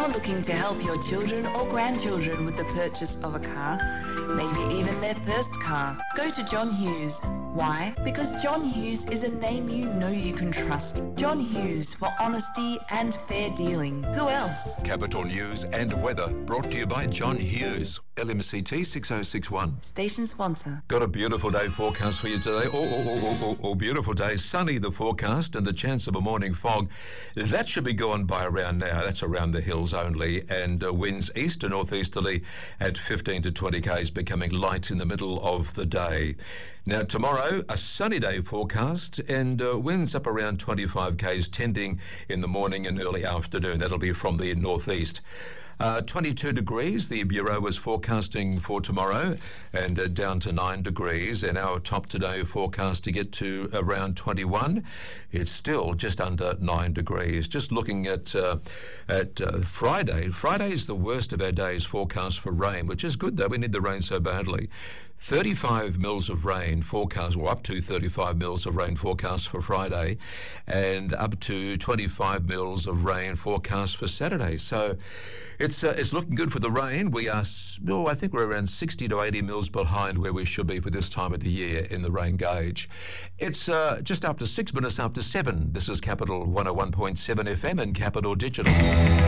looking to help your children or grandchildren with the purchase of a car, maybe even their first car, go to John Hughes. Why? Because John Hughes is a name you know you can trust. John Hughes, for honesty and fair dealing. Who else? Capital News and weather brought to you by John Hughes. LMCT 6061. Station sponsor. Got a beautiful day forecast for you today. Beautiful day. Sunny, the forecast, and the chance of a morning fog. That should be gone by around now. That's around the hills only. And winds east to northeasterly at 15 to 20 k's, becoming light in the middle of the day. Now, tomorrow, a sunny day forecast and winds up around 25 k's, tending in the morning and early afternoon. That'll be from the northeast. 22 degrees, the Bureau is forecasting for tomorrow, and down to 9 degrees. And our top today forecast to get to around 21. It's still just under 9 degrees. Just looking at Friday. Friday is the worst of our days forecast for rain, which is good though. We need the rain so badly. 35 mils of rain forecast, or up to 35 mils of rain forecast for Friday, and up to 25 mils of rain forecast for Saturday. So it's looking good for the rain. We are, I think we're around 60 to 80 mils behind where we should be for this time of the year in the rain gauge. It's just after 6 minutes after 7. This is Capital 101.7 FM and Capital Digital.